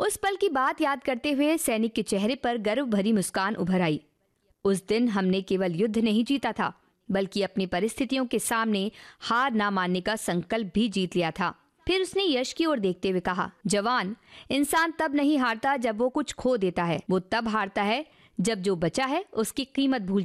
उस पल की बात याद करते हुए सैनिक के चेहरे पर गर्व भरी मुस्कान उभर आई। उस दिन हमने केवल युद्ध नहीं जीता था, बल्कि अपनी परिस्थितियों के सामने हार ना मानने का संकल्प भी जीत लिया था। फिर उसने यश की ओर देखते हुए कहा, जवान, इंसान तब नहीं हारता जब वो कुछ खो देता है, वो तब हारता है जब जो बचा है उसकी कीमत भूल